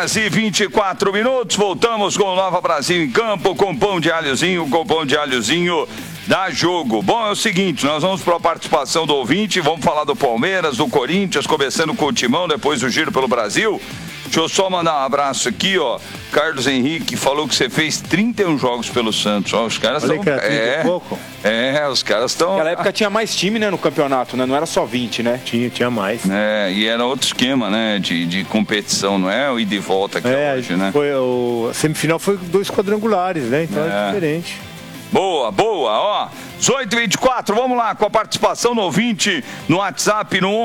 horas e 24 minutos. Voltamos com o Nova Brasil em campo, com pão de alhozinho, dá jogo. Bom, é o seguinte, nós vamos para a participação do ouvinte, vamos falar do Palmeiras, do Corinthians, começando com o Timão, depois o giro pelo Brasil. Deixa eu só mandar um abraço aqui, ó. Carlos Henrique falou que você fez 31 jogos pelo Santos. Ó, os caras estão... os caras estão... Naquela época tinha mais time, né, no campeonato, né? Não era só 20, né? Tinha mais. E era outro esquema, né, de competição, não é o ida e volta que é hoje, né? A semifinal foi 2 quadrangulares, né? Então é diferente. Boa, ó. 18h24, vamos lá com a participação no ouvinte no WhatsApp no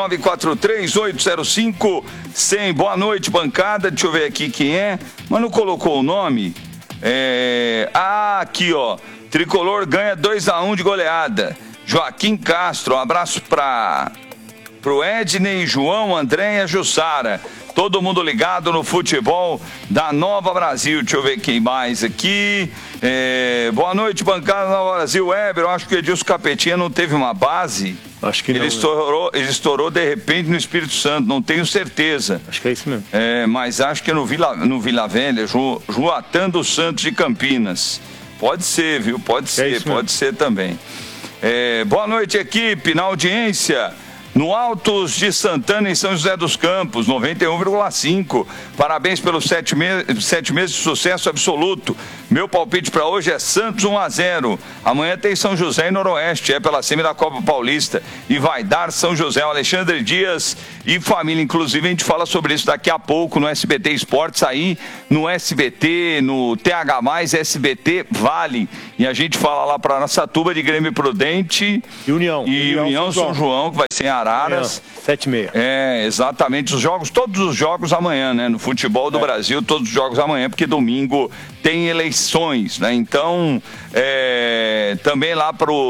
11-943-805-100. Boa noite, bancada. Deixa eu ver aqui quem é. Mas não colocou o nome? Aqui, ó. Tricolor ganha 2-1 de goleada. Joaquim Castro, um abraço pro Ednei, João, André e Jussara. Todo mundo ligado no futebol da Nova Brasil. Deixa eu ver quem mais aqui. Boa noite, bancada Nova Brasil. Weber, eu acho que o Edilson Capetinha não teve uma base. Acho que não. Ele estourou de repente no Espírito Santo, não tenho certeza. Acho que é isso mesmo. Mas acho que é no Vila Velha, Joatan dos Santos de Campinas. Pode ser, viu? Pode ser também. Boa noite, equipe, na audiência. No Altos de Santana, em São José dos Campos, 91,5. Parabéns pelos 7 meses de sucesso absoluto. Meu palpite para hoje é Santos 1-0. Amanhã tem São José e Noroeste, pela semi da Copa Paulista. E vai dar São José, o Alexandre Dias e família. Inclusive, a gente fala sobre isso daqui a pouco no SBT Esportes, aí no SBT, no TH+, SBT Vale. E a gente fala lá para Araçatuba de Grêmio Prudente e União São João, que vai ser em Araras. 7h30. Exatamente. Todos os jogos amanhã, né? No futebol do Brasil, todos os jogos amanhã, porque domingo tem eleições, né? Então, também lá pro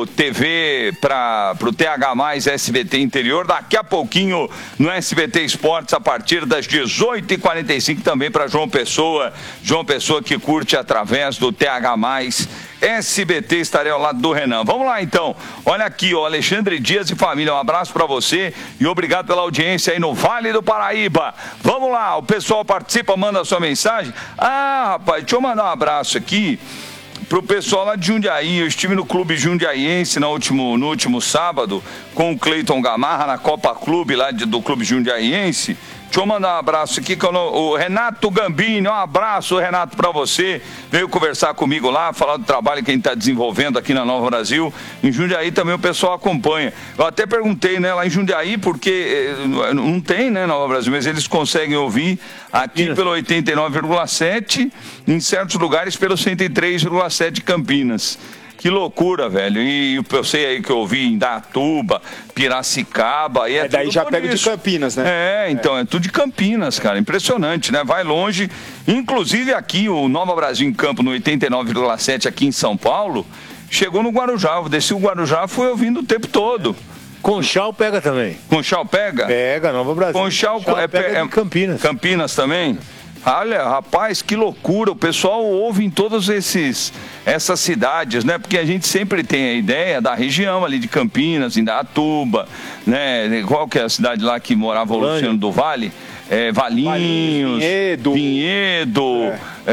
TH+, SBT Interior, daqui a pouquinho no SBT Esportes, a partir das 18h45, também para João Pessoa que curte através do TH+, SBT, estarei ao lado do Renan. Vamos lá então, olha aqui, ó, Alexandre Dias e família, um abraço para você e obrigado pela audiência aí no Vale do Paraíba. Vamos lá, o pessoal participa, manda a sua mensagem. Rapaz, deixa eu mandar um abraço aqui pro pessoal lá de Jundiaí. Eu estive no Clube Jundiaiense no último sábado com o Cleiton Gamarra na Copa Clube lá do Clube Jundiaiense. Deixa eu mandar um abraço aqui com o Renato Gambini. Um abraço, Renato, para você. Veio conversar comigo lá, falar do trabalho que a gente está desenvolvendo aqui na Nova Brasil. Em Jundiaí também o pessoal acompanha. Eu até perguntei, né, lá em Jundiaí, porque não tem, né, Nova Brasil, mas eles conseguem ouvir aqui pelo 89,7, em certos lugares pelo 103,7 de Campinas. Que loucura, velho. E eu sei aí que eu ouvi em Datuba, Piracicaba. E daí já pega de Campinas, né? Então, é tudo de Campinas, cara. Impressionante, né? Vai longe. Inclusive aqui, o Nova Brasil em Campo, no 89,7 aqui em São Paulo, chegou no Guarujá. Eu desci o Guarujá, fui ouvindo o tempo todo. Conchal pega também. Conchal pega? Pega, Nova Brasil. Conchal pega de Campinas. Campinas também? Olha, rapaz, que loucura, o pessoal ouve em todas essas cidades, né? Porque a gente sempre tem a ideia da região ali de Campinas, Indaiatuba, né? Qual que é a cidade lá que morava o Luciano do Vale? Valinhos, Vinhedo,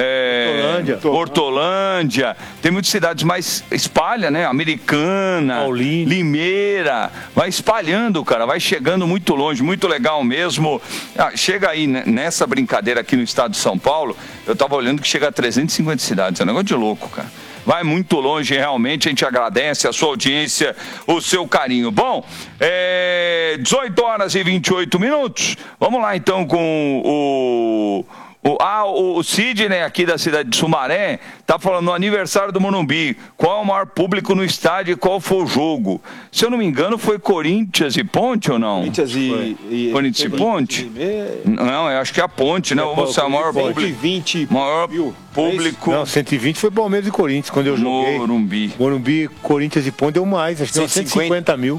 Hortolândia. Tem muitas cidades, mas espalha, né? Americana, Paulínia, Limeira, vai espalhando, cara, vai chegando muito longe, muito legal mesmo. Chega aí, né, nessa brincadeira aqui no estado de São Paulo, eu tava olhando que chega a 350 cidades, é um negócio de louco, cara. Vai muito longe, realmente, a gente agradece a sua audiência, o seu carinho. Bom, 18 horas e 28 minutos, vamos lá então com o Sidney aqui da cidade de Sumaré tá falando no aniversário do Morumbi, qual é o maior público no estádio e qual foi o jogo. Se eu não me engano, foi Corinthians e Ponte ou não? Corinthians e Ponte? Não, eu acho que é a Ponte, né? Ou você é o maior público? 120 maior mil. Público. Não, 120 foi Palmeiras e Corinthians quando eu joguei. Morumbi, Corinthians e Ponte deu mais, acho que deu 150 mil.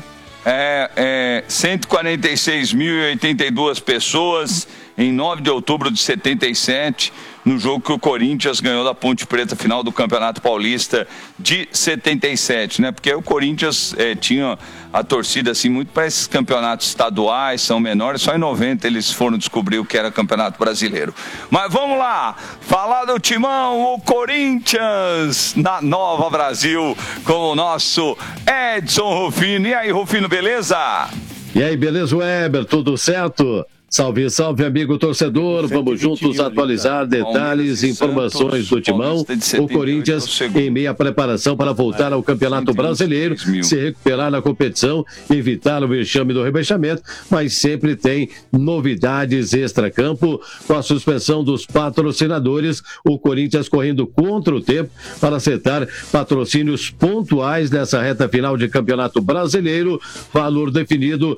146.082 pessoas em 9 de outubro de 77. no jogo que o Corinthians ganhou da Ponte Preta, final do Campeonato Paulista de 77, né? Porque o Corinthians tinha a torcida assim muito para esses campeonatos estaduais, são menores, só em 90 eles foram descobrir o que era Campeonato Brasileiro. Mas vamos lá, falar do Timão, o Corinthians na Nova Brasil, com o nosso Edson Rufino. E aí, Rufino, beleza? E aí, beleza, Weber? Tudo certo? Salve, salve, amigo torcedor. Vamos juntos atualizar detalhes e informações do Timão. O Corinthians em meia preparação para voltar ao Campeonato Brasileiro, se recuperar na competição, evitar o vexame do rebaixamento, mas sempre tem novidades extracampo. Com a suspensão dos patrocinadores, o Corinthians correndo contra o tempo para acertar patrocínios pontuais nessa reta final de Campeonato Brasileiro. Valor definido,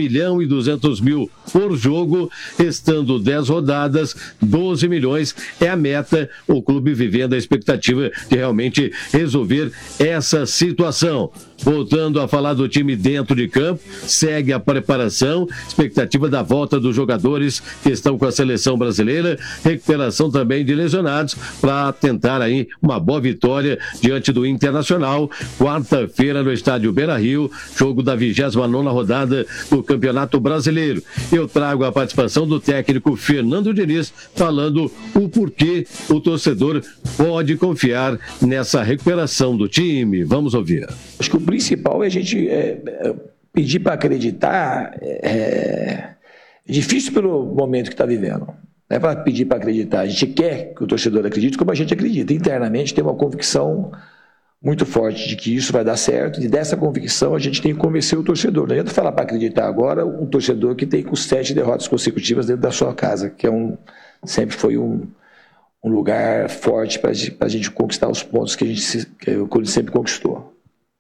1.200.000 por jogo. Restando 10 rodadas, 12 milhões é a meta, o clube vivendo a expectativa de realmente resolver essa situação. Voltando a falar do time dentro de campo, segue a preparação, expectativa da volta dos jogadores que estão com a seleção brasileira, recuperação também de lesionados para tentar aí uma boa vitória diante do Internacional, quarta-feira no estádio Beira-Rio, jogo da 29ª rodada do Campeonato Brasileiro. Eu trago a participação do técnico Fernando Diniz falando o porquê o torcedor pode confiar nessa recuperação do time. Vamos ouvir. Acho que o principal é a gente pedir para acreditar. É difícil pelo momento que está vivendo. Não é para pedir para acreditar. A gente quer que o torcedor acredite como a gente acredita. Internamente tem uma convicção muito forte de que isso vai dar certo. E dessa convicção a gente tem que convencer o torcedor. Não adianta falar para acreditar agora um torcedor que tem com 7 derrotas consecutivas dentro da sua casa, que sempre foi um lugar forte para a gente conquistar os pontos que o Corinthians sempre conquistou.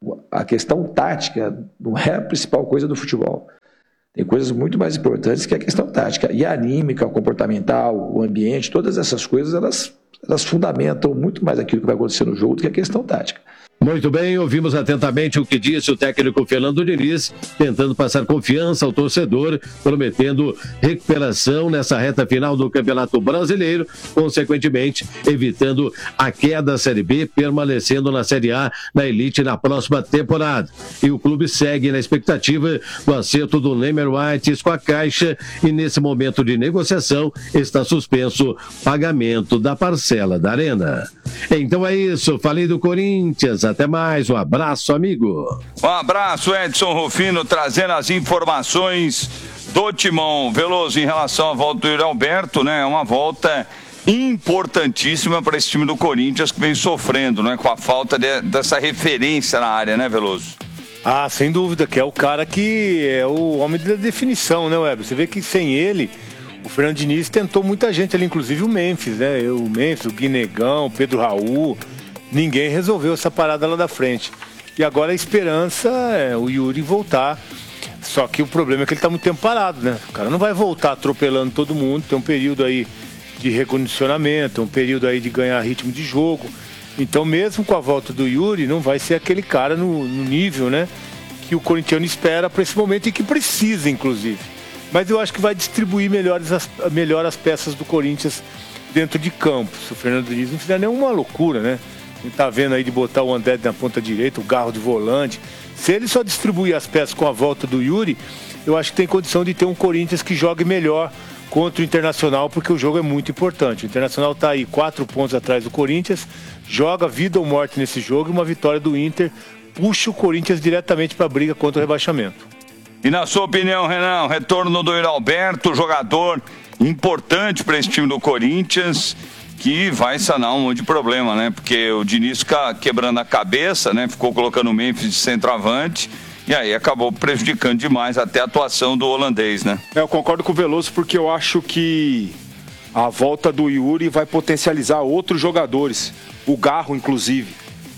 A questão tática não é a principal coisa do futebol. Tem coisas muito mais importantes que a questão tática. E a anímica, comportamental, o ambiente, todas essas coisas, elas fundamentam muito mais aquilo que vai acontecer no jogo do que a questão tática. Muito bem, ouvimos atentamente o que disse o técnico Fernando Diniz, tentando passar confiança ao torcedor, prometendo recuperação nessa reta final do Campeonato Brasileiro, consequentemente evitando a queda da Série B, permanecendo na Série A, na elite na próxima temporada. E o clube segue na expectativa do acerto do Neymar White com a Caixa e nesse momento de negociação está suspenso pagamento da parcela da Arena. Então é isso, falei do Corinthians. Até mais, um abraço, amigo. Um abraço, Edson Rufino, trazendo as informações do Timão. Veloso, em relação à volta do Yuri Alberto, né? É uma volta importantíssima para esse time do Corinthians que vem sofrendo, né? Com a falta dessa referência na área, né, Veloso? Ah, sem dúvida, que é o cara que é o homem da definição, né, Weber? Você vê que sem ele, o Fernando Diniz tentou muita gente ali, inclusive o Memphis, né? O Memphis, o Guinegão, o Pedro Raul. Ninguém resolveu essa parada lá da frente. E agora a esperança é o Yuri voltar. Só que o problema é que ele está muito tempo parado, né? O cara não vai voltar atropelando todo mundo. Tem um período aí de recondicionamento, um período aí de ganhar ritmo de jogo. Então mesmo com a volta do Yuri, não vai ser aquele cara no nível, né, que o corintiano espera para esse momento e que precisa, inclusive. Mas eu acho que vai distribuir melhor as peças do Corinthians dentro de campo. Se o Fernando Diniz não fizer nenhuma loucura, né? A gente tá vendo aí de botar o André na ponta direita, o Garro de volante. Se ele só distribuir as peças com a volta do Yuri, eu acho que tem condição de ter um Corinthians que jogue melhor contra o Internacional, porque o jogo é muito importante. O Internacional tá aí 4 pontos atrás do Corinthians, joga vida ou morte nesse jogo, e uma vitória do Inter puxa o Corinthians diretamente para a briga contra o rebaixamento. E na sua opinião, Renan, o retorno do Yuri Alberto, jogador importante para esse time do Corinthians, que vai sanar um monte de problema, né? Porque o Diniz fica quebrando a cabeça, né? Ficou colocando o Memphis de centroavante e aí acabou prejudicando demais até a atuação do holandês, né? Eu concordo com o Veloso, porque eu acho que a volta do Yuri vai potencializar outros jogadores. O Garro, inclusive.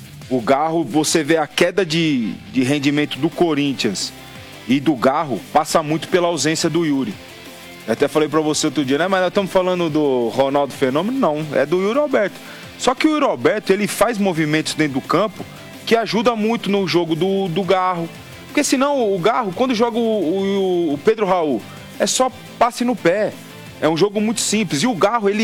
O Garro, você vê a queda de rendimento do Corinthians e do Garro, passa muito pela ausência do Yuri. Eu até falei pra você outro dia, né? Mas nós estamos falando do Ronaldo Fenômeno? Não, é do Yuri Alberto. Só que o Yuri Alberto, ele faz movimentos dentro do campo que ajuda muito no jogo do Garro. Porque senão o Garro, quando joga o Pedro Raul, é só passe no pé. É um jogo muito simples. E o Garro, ele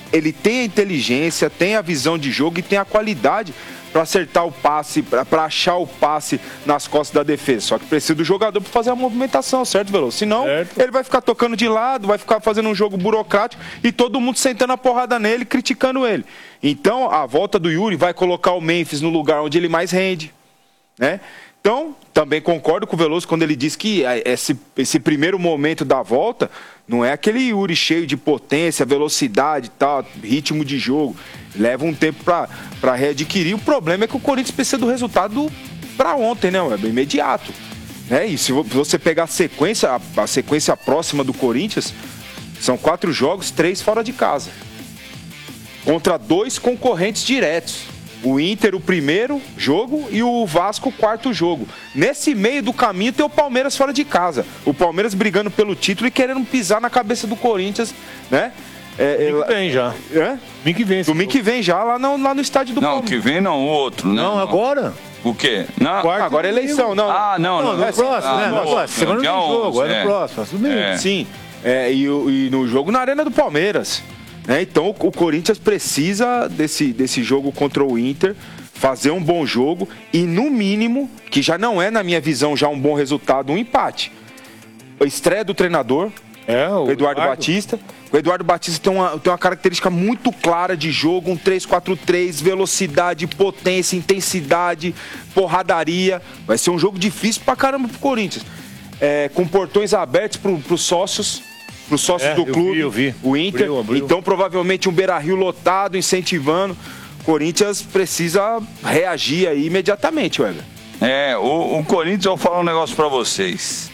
ele tem a inteligência, tem a visão de jogo e tem a qualidade para acertar o passe, para achar o passe nas costas da defesa. Só que precisa do jogador para fazer a movimentação, certo, Veloso? Senão, ele vai ficar tocando de lado, vai ficar fazendo um jogo burocrático e todo mundo sentando a porrada nele, criticando ele. Então, a volta do Yuri vai colocar o Memphis no lugar onde ele mais rende, né? Então, também concordo com o Veloso quando ele diz que esse primeiro momento da volta não é aquele Yuri cheio de potência, velocidade, tal, ritmo de jogo. Leva um tempo para readquirir. O problema é que o Corinthians precisa do resultado para ontem, né, Weber? Imediato. E se você pegar a sequência próxima do Corinthians, são 4 jogos, 3 fora de casa. Contra 2 concorrentes diretos. O Inter, o primeiro jogo, e o Vasco, o quarto jogo. Nesse meio do caminho tem o Palmeiras fora de casa. O Palmeiras brigando pelo título e querendo pisar na cabeça do Corinthians, né? Domingo que vem já. Domingo que vem. Domingo que vem já, lá no estádio do Palmeiras. Não, que vem não, o outro, né? Não, agora. O quê? Não. Agora é eleição, não. No próximo, né? Segundo jogo, é no próximo. Sim, e no jogo na Arena do Palmeiras. Então o Corinthians precisa desse jogo contra o Inter, fazer um bom jogo e, no mínimo, que já não é, na minha visão, já um bom resultado, um empate. A estreia do treinador, o Eduardo Batista. O Eduardo Batista tem uma característica muito clara de jogo, um 3-4-3, velocidade, potência, intensidade, porradaria. Vai ser um jogo difícil pra caramba pro Corinthians. Com portões abertos pros sócios. Para os sócios do clube, eu vi. O Inter. Abriu. Então, provavelmente, um Beira-Rio lotado, incentivando. Corinthians precisa reagir aí imediatamente, Weber. O Corinthians, eu vou falar um negócio para vocês.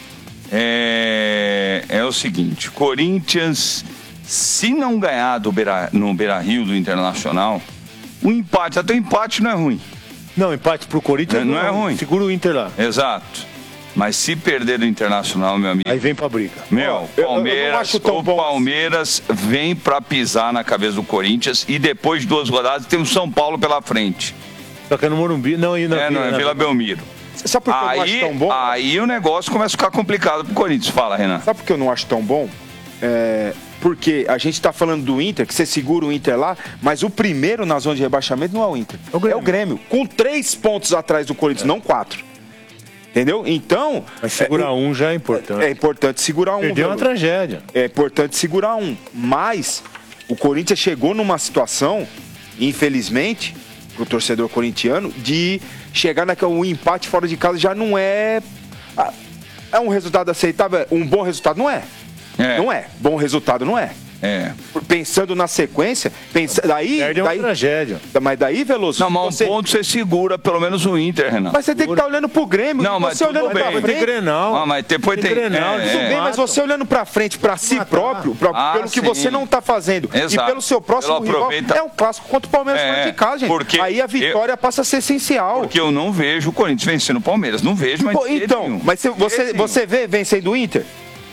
É o seguinte, Corinthians, se não ganhar no Beira-Rio do Internacional, até o empate não é ruim. Não, empate pro Corinthians não é ruim. Segura o Inter lá. Exato. Mas se perder do Internacional, meu amigo... Aí vem pra briga. O Palmeiras vem pra pisar na cabeça do Corinthians e depois de 2 rodadas tem o São Paulo pela frente. Só que é no Morumbi, não, e na Vila Belmiro. Sabe por que eu não acho tão bom? Aí o negócio começa a ficar complicado pro Corinthians. Fala, Renan. Sabe por que eu não acho tão bom? Porque a gente tá falando do Inter, que você segura o Inter lá, mas o primeiro na zona de rebaixamento não é o Inter. É o Grêmio. Com 3 pontos atrás do Corinthians, não 4. Entendeu? Então... Mas segurar um já é importante. É importante segurar um. Perdeu uma tragédia. É importante segurar um. Mas o Corinthians chegou numa situação, infelizmente, pro torcedor corintiano, de chegar um empate fora de casa já não é... É um resultado aceitável? Um bom resultado? Não é. Não é. Bom resultado não é. Pensando na sequência, daí uma tragédia. Mas daí, Veloso... Não, mas um ponto você segura pelo menos o Inter, Renan. Mas você tem que estar olhando pro Grêmio. Não, mas você olhando pra frente... Tem Grenal. Mas depois tem Grenal. Tudo bem, mas você olhando pra frente, pra si próprio, pelo que você não tá fazendo, e pelo seu próximo rival, é um clássico contra o Palmeiras fora de casa, gente. Porque aí a vitória passa a ser essencial. Porque eu não vejo o Corinthians vencendo o Palmeiras. Não vejo, mas... Então, mas você vê vencendo o Inter?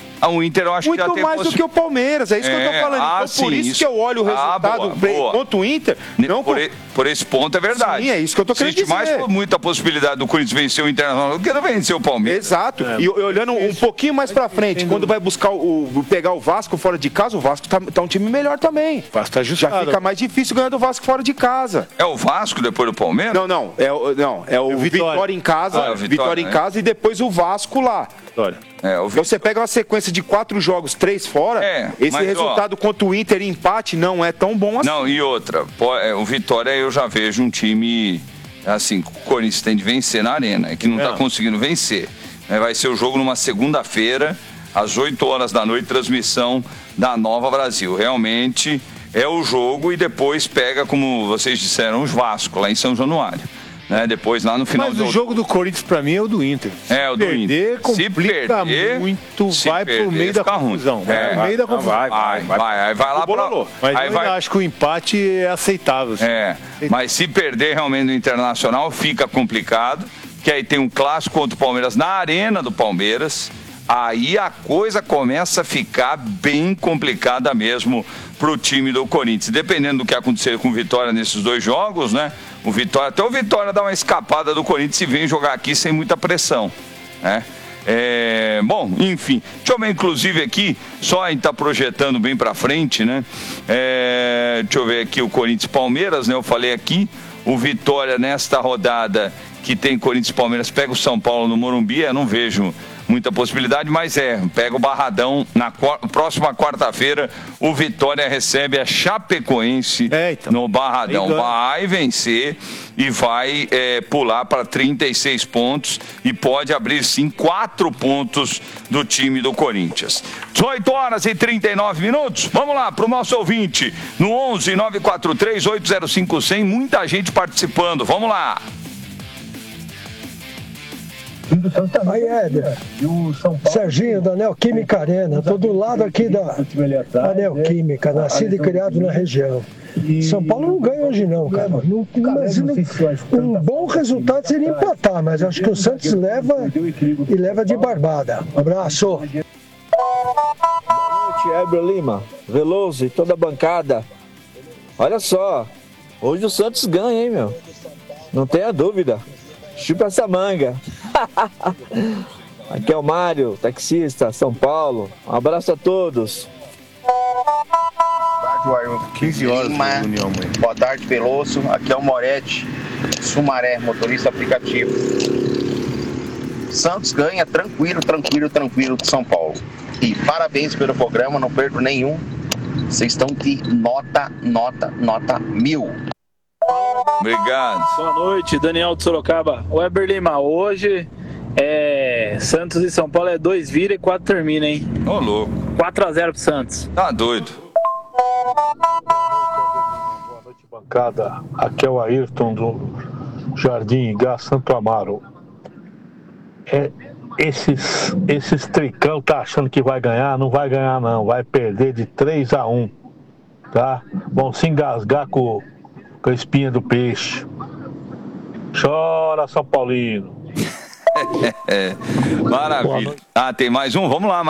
O Inter eu acho que já tem... Muito mais do que o Palmeiras, é isso que eu tô falando. Então, por isso que eu olho o resultado contra o Inter. Não por esse ponto é verdade. Sim, é isso que eu tô querendo dizer. Existe mais muita possibilidade do Corinthians vencer o Internacional do que não vencer o Palmeiras. Exato. E olhando um pouquinho mais pra frente, quando vai buscar pegar o Vasco fora de casa, o Vasco tá um time melhor também. O Vasco tá ajustado. Já fica mais difícil ganhar do Vasco fora de casa. É o Vasco depois do Palmeiras? Não. É o Vitória em casa. Vitória em casa e depois o Vasco lá. Então você pega uma sequência de 4 jogos, 3 fora, esse resultado contra o Inter em empate não é tão bom assim. Não, e outra, o Vitória eu já vejo um time, assim, o Corinthians tem de vencer na arena, que não está conseguindo vencer. Vai ser o jogo numa segunda-feira, às 8 horas da noite, transmissão da Nova Brasil. Realmente é o jogo e depois pega, como vocês disseram, os Vasco, lá em São Januário. Depois lá no final o jogo do Corinthians pra mim é o do Inter. O do Inter. Complica muito, vai pro meio da confusão. Vai pro meio da confusão. Vai lá pra... Mas eu acho que o empate é aceitável. Mas se perder realmente no Internacional fica complicado, que aí tem um clássico contra o Palmeiras na arena do Palmeiras. Aí a coisa começa a ficar bem complicada mesmo pro time do Corinthians. Dependendo do que acontecer com o Vitória nesses 2 jogos, até o Vitória dá uma escapada do Corinthians e vem jogar aqui sem muita pressão, Bom, enfim, deixa eu ver inclusive aqui, só a gente tá projetando bem pra frente, né? Deixa eu ver aqui o Corinthians e Palmeiras, né? Eu falei aqui, o Vitória nesta rodada que tem Corinthians e Palmeiras, pega o São Paulo no Morumbi, eu não vejo muita possibilidade, mas pega o Barradão na próxima quarta-feira, o Vitória recebe a Chapecoense no Barradão, vai vencer e vai pular para 36 pontos e pode abrir sim 4 pontos do time do Corinthians. 18 horas e 39 minutos, vamos lá para o nosso ouvinte no 11 943 805 100, muita gente participando, vamos lá. Aí, Éder, Serginho, da Neoquímica Arena, tô do lado aqui da Neoquímica, nascido e criado na região. São Paulo não ganha hoje não, cara. Um bom resultado seria empatar, mas acho que o Santos leva e leva de barbada. Abraço. Boa noite, Heber Lima, Veloso e toda a bancada. Olha só, hoje o Santos ganha, hein, meu? Não tenha dúvida. Chupa essa manga. Aqui é o Mário, taxista, São Paulo. Um abraço a todos. Boa tarde, Ailton. 15 horas. Boa tarde, Veloso. Aqui é o Moretti, Sumaré, motorista aplicativo. Santos ganha tranquilo de São Paulo. E parabéns pelo programa, não perco nenhum. Vocês estão de nota 1000. Obrigado. Boa noite, Daniel de Sorocaba. O Weber Lima, hoje Santos e São Paulo 2 vira e 4 termina, hein? Ô, louco. 4-0 pro Santos. Tá doido. Boa noite, bancada. Aqui é o Ayrton do Jardim Igá, Santo Amaro. Esses tricão tá achando que vai ganhar, não vai ganhar não, vai perder de 3-1, tá? Vão se engasgar com a espinha do peixe. Chora, São Paulino. Maravilha. Tem mais um? Vamos lá.